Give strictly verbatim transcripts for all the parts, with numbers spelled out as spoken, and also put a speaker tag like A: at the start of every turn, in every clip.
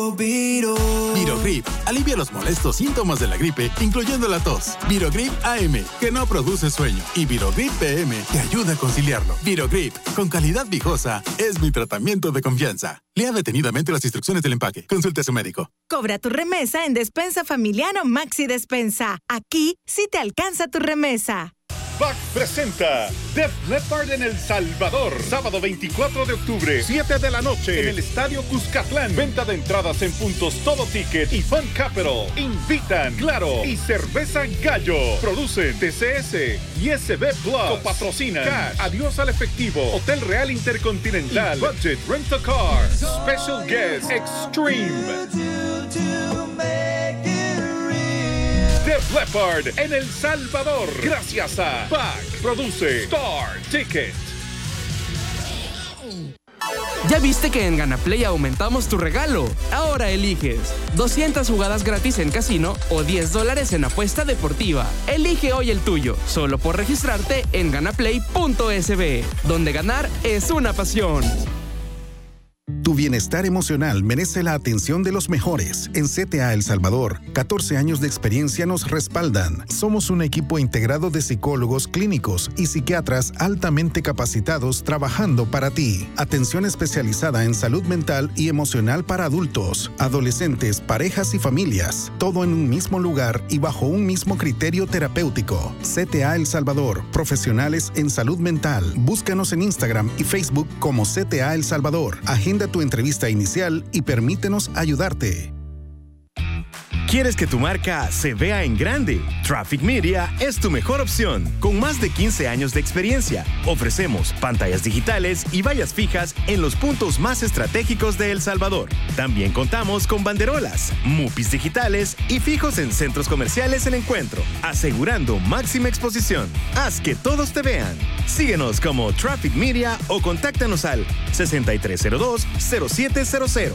A: Viro. Virogrip alivia los molestos síntomas de la gripe, incluyendo la tos. Virogrip A M, que no produce sueño. Y Virogrip P M, que ayuda a conciliarlo. Virogrip, con calidad viejosa, es mi tratamiento de confianza. Lea detenidamente las instrucciones del empaque. Consulte a su médico.
B: Cobra tu remesa en Despensa Familiar o Maxi Despensa. Aquí sí te alcanza tu remesa.
C: B A C presenta Def Leppard en El Salvador. Sábado veinticuatro de octubre, siete de la noche, en el Estadio Cuscatlán. Venta de entradas en puntos Todo Ticket y Fun Capital. Invitan Claro y Cerveza Gallo. Producen T C S y S B Plus. Patrocinan Cash, Adiós al Efectivo, Hotel Real Intercontinental, y Budget Rent a Car. Special Guest Extreme. Def Leppard en El Salvador. Gracias a B A C. Produce Star Ticket.
D: ¿Ya viste que en GanaPlay aumentamos tu regalo? Ahora eliges doscientas jugadas gratis en casino o diez dólares en apuesta deportiva. Elige hoy el tuyo, solo por registrarte en ganaplay punto es be, donde ganar es una pasión.
E: Tu bienestar emocional merece la atención de los mejores. En C T A El Salvador, catorce años de experiencia nos respaldan. Somos un equipo integrado de psicólogos clínicos y psiquiatras altamente capacitados trabajando para ti. Atención especializada en salud mental y emocional para adultos, adolescentes, parejas y familias. Todo en un mismo lugar y bajo un mismo criterio terapéutico. C T A El Salvador, profesionales en salud mental. Búscanos en Instagram y Facebook como C T A El Salvador. Agenda tu entrevista inicial y permítenos ayudarte.
F: ¿Quieres que tu marca se vea en grande? Traffic Media es tu mejor opción. Con más de quince años de experiencia, ofrecemos pantallas digitales y vallas fijas en los puntos más estratégicos de El Salvador. También contamos con banderolas, mupis digitales y fijos en centros comerciales en Encuentro, asegurando máxima exposición. Haz que todos te vean. Síguenos como Traffic Media o contáctanos al sesenta y tres cero dos, cero siete cero cero.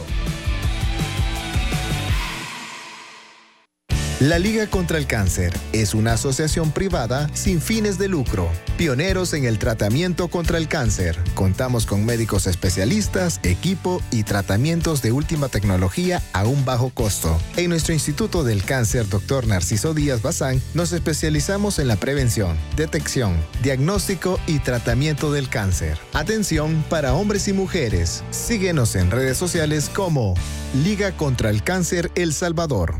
G: La Liga contra el Cáncer es una asociación privada sin fines de lucro, pioneros en el tratamiento contra el cáncer. Contamos con médicos especialistas, equipo y tratamientos de última tecnología a un bajo costo. En nuestro Instituto del Cáncer, doctor Narciso Díaz Bazán, nos especializamos en la prevención, detección, diagnóstico y tratamiento del cáncer. Atención para hombres y mujeres. Síguenos en redes sociales como Liga contra el Cáncer El Salvador.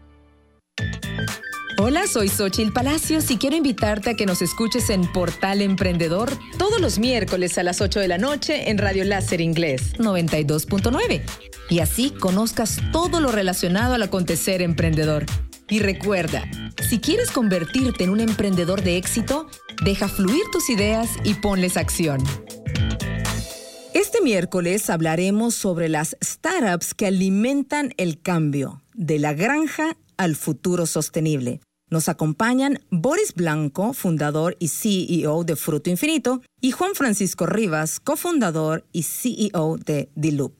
H: Hola, soy Xochitl Palacios y quiero invitarte a que nos escuches en Portal Emprendedor todos los miércoles a las ocho de la noche en Radio Láser Inglés noventa y dos punto nueve. Y así conozcas todo lo relacionado al acontecer emprendedor. Y recuerda, si quieres convertirte en un emprendedor de éxito, deja fluir tus ideas y ponles acción. Este miércoles hablaremos sobre las startups que alimentan el cambio, de la granja al futuro sostenible. Nos acompañan Boris Blanco, fundador y C E O de Fruto Infinito, y Juan Francisco Rivas, cofundador y C E O de The Loop.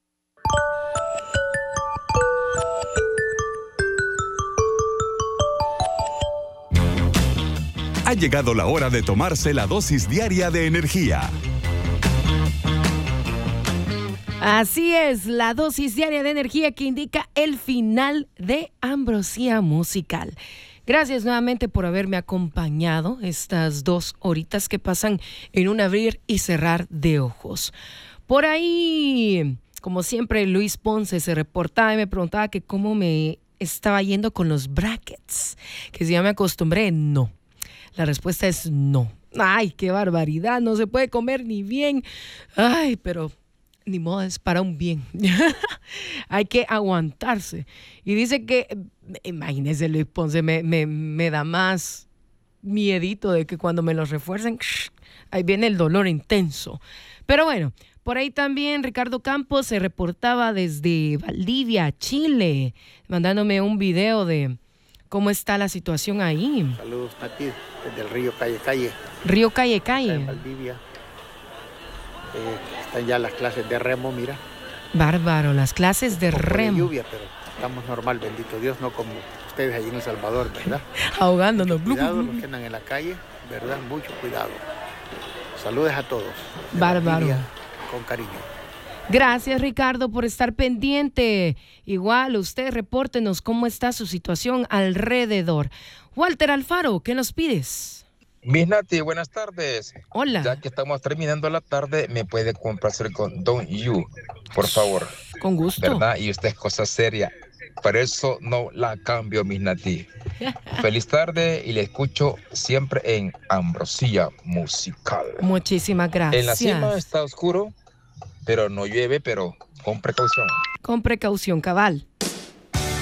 I: Ha llegado la hora de tomarse la dosis diaria de energía.
J: Así es, la dosis diaria de energía que indica el final de Ambrosía Musical. Gracias nuevamente por haberme acompañado estas dos horitas que pasan en un abrir y cerrar de ojos. Por ahí, como siempre, Luis Ponce se reportaba y me preguntaba que cómo me estaba yendo con los brackets, que si ya me acostumbré. No, la respuesta es no. Ay, qué barbaridad, no se puede comer ni bien. Ay, pero ni modo, es para un bien. Hay que aguantarse. Y dice que, imagínese, Luis Ponce, me, me, me da más miedito de que cuando me los refuercen, ahí viene el dolor intenso. Pero bueno, por ahí también Ricardo Campos se reportaba desde Valdivia, Chile, mandándome un video de cómo está la situación ahí.
K: Saludos, Nati, desde el río Calle Calle.
J: Río Calle Calle.
K: En Valdivia. Eh, están ya las clases de remo, mira.
J: Bárbaro, las clases de remo.
K: De lluvia, pero estamos normal, bendito Dios, no como ustedes allí en El Salvador, ¿verdad?
J: Ahogándonos.
K: Mucho cuidado, los que andan en la calle, ¿verdad? Mucho cuidado. Saludos a todos.
J: Bárbaro.
K: Valdivia, con cariño.
J: Gracias, Ricardo, por estar pendiente. Igual, usted repórtenos cómo está su situación alrededor. Walter Alfaro, ¿qué nos pides?
L: Miss Nati, buenas tardes.
J: Hola.
L: Ya que estamos terminando la tarde, me puede complacer con Don't You, por favor.
J: Con gusto.
L: ¿Verdad? Y usted es cosa seria. Por eso no la cambio, Miss Nati. Feliz tarde y le escucho siempre en Ambrosía Musical.
J: Muchísimas gracias.
L: En la cima está oscuro, pero no llueve, pero con precaución.
J: Con precaución, cabal.